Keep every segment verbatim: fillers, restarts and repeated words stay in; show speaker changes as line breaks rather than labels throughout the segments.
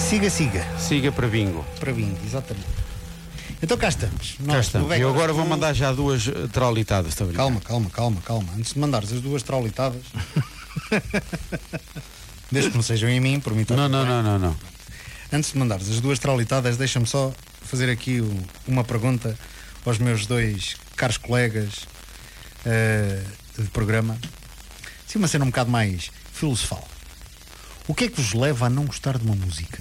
Siga, siga.
Siga para bingo.
Para bingo, exatamente. Então cá estamos.
Cá estamos. Eu agora vou mandar já duas traulitadas.
Calma, calma, calma, calma. Antes de mandares as duas traulitadas, desde que não sejam em mim, por mim está
Não,
tudo
não,
bem.
não, não, não.
Antes de mandares as duas traulitadas, deixa-me só fazer aqui o- uma pergunta aos meus dois caros colegas eh, de programa. Sim, uma cena um bocado mais filosofal. O que é que vos leva a não gostar de uma música?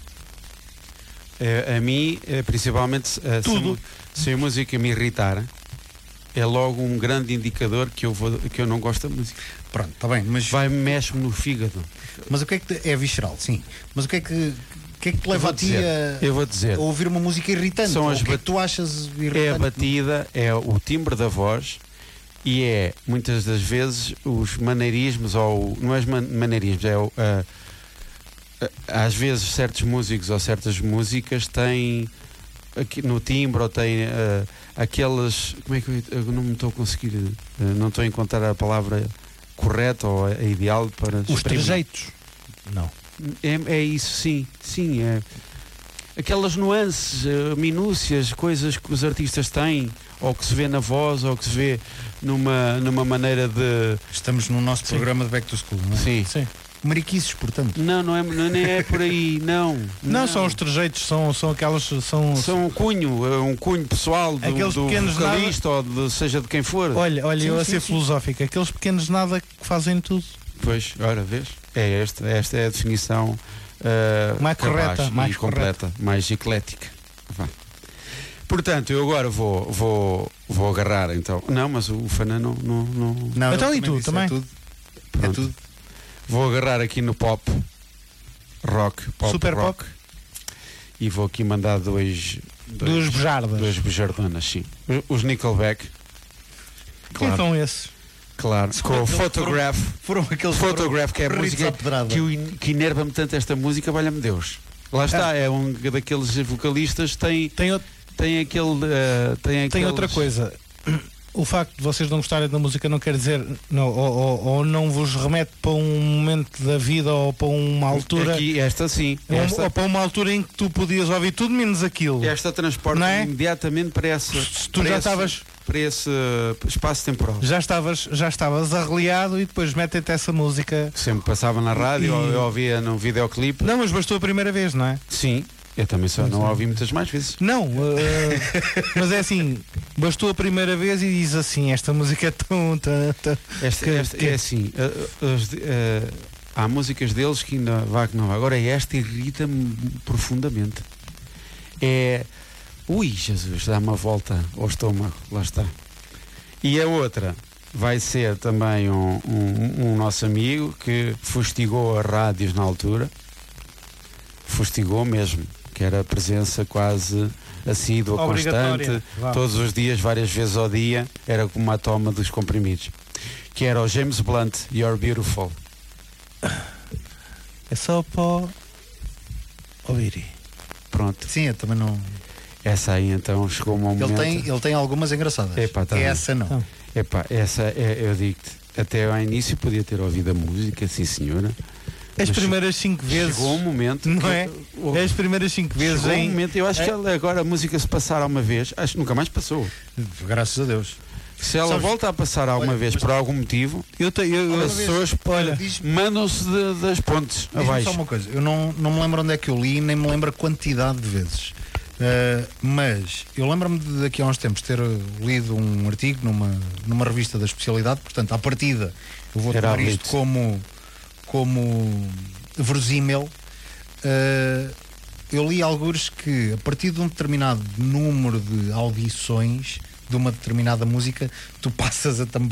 É, a mim, é, principalmente, se, se,
Tudo.
a, se a música me irritar, é logo um grande indicador que eu, vou, que eu não gosto da música.
Pronto, está bem, mas,
Vai, mexe-me no fígado.
mas o que é que te- é visceral, sim. Mas o que é que, o que, é que te leva
vou
a ti
dizer,
a,
eu vou dizer.
a ouvir uma música irritante?
São
Ou
as
o que é
bat-
que tu achas irritante?
É a batida, é o timbre da voz e é, muitas das vezes, os maneirismos, ou não é os man- maneirismos, é o, a- a- às vezes certos músicos ou certas músicas têm aqui no timbre ou têm ah, aquelas, como é que eu, eu não me estou a conseguir, ah, não estou a encontrar a palavra correta ou a, a ideal para
Os
exprimir.
trejeitos. Não.
É, é isso, sim, sim, é aquelas nuances, eh, minúcias, coisas que os artistas têm, ou que se vê na voz, ou que se vê numa, numa maneira de.
Estamos no nosso
Sim.
programa de Back to School, não é?
Sim.
Sim.
Mariquices, portanto.
Não, não é, não, nem é por aí, não.
Não, são os trejeitos, são, são aquelas. São,
São um cunho, é um cunho pessoal do,
Aqueles
do
pequenos
vocalista ou de, seja de quem for.
Olha, olha,
Sim,
eu a
sim,
ser
sim.
filosófico, aqueles pequenos nada que fazem tudo.
Pois, ora, vês? É esta, esta é a definição eh,
Mais
capaz
correta,
e
mais
completa, mais eclética. Vá. Portanto, eu agora vou, vou, vou agarrar então. Não, mas o Fana não. não, não...
Não,
Então,
ele
e tu,
disse,
também?
É tudo. É
Pronto.
tudo.
Vou agarrar aqui no pop, rock, pop,
Super
rock,
pop?
e vou aqui mandar dois.
Dos bejardas.
Dois bejardonas, sim. Os Nickelback,
Quem
claro.
são esses?
claro. Com o
aqueles
Photograph.
Foram aqueles
Photograph, que é a
corridos
música
à pedrada.
que, o- que enerva-me tanto esta música, valha-me Deus. Lá está, é um daqueles vocalistas, tem,
Tem, out-
tem aquele. eh, tem
tem
aqueles-
outra coisa. O facto de vocês não gostarem da música não quer dizer. Não, ou, ou- ou não vos remete para um momento da vida ou para uma altura.
Aqui, esta sim.
ou-
Esta,
Ou para uma altura em que tu podias ouvir tudo menos aquilo.
esta transporta
Não é?
imediatamente para esse,
Se tu
para
já
esse-
estavas-
para esse espaço temporal.
Já estavas, já estavas arreliado e depois metem-te essa música.
Que sempre passava na rádio,
E-
ou eu ouvia num videoclipe.
Não, mas bastou a primeira vez, não é?
Sim, eu também só não ouvi muitas mais vezes.
Não, eh, mas é assim, bastou a primeira vez e diz assim, esta música é tão. tão, tão
Esta,
que-
esta-
que-
é assim, uh, as de- uh, há músicas deles que ainda vá que não vá. Agora esta irrita-me profundamente. É. Ui, Jesus, dá uma volta ao estômago, lá está. E a outra vai ser também um, um, um nosso amigo que fustigou as rádios na altura. Fustigou mesmo, que era a presença quase assídua,
Obrigatória.
constante,
Vá.
todos os dias, várias vezes ao dia, era como a toma dos comprimidos. Que era o James Blunt, You're Beautiful.
É só para ouvir.
Pronto,
Sim, eu também não.
essa aí então chegou um
Ele
momento.
tem, ele tem algumas engraçadas.
Epá, tá bem.
Essa não.
Não.
Epá, essa é, eu digo-te, até ao início podia ter ouvido a música, sim senhora.
As
Mas
primeiras cinco vezes.
Chegou um momento
Não
que-
é?
o-
As primeiras cinco vezes
chegou um
em.
momento, eu acho
é-
que ela- agora a música se passar uma vez, acho que nunca mais passou.
Graças a Deus.
Se ela
Sabes-
volta a passar alguma
Olha,
vez
mas-
por algum motivo,
Eu, te, eu, eu,
as pessoas
olha,
Diz-me
mandam-se de- das pontes
diz-me
abaixo.
só uma coisa. Eu não, não me lembro onde é que eu li, nem me lembro a quantidade de vezes. Uh, mas eu lembro-me de daqui a uns tempos ter lido um artigo numa, numa revista da especialidade, portanto, à partida, eu vou
Era
tomar
a
isto
Blitz.
como, como verosímil. Uh, eu li algures que a partir de um determinado número de audições de uma determinada música, tu passas a também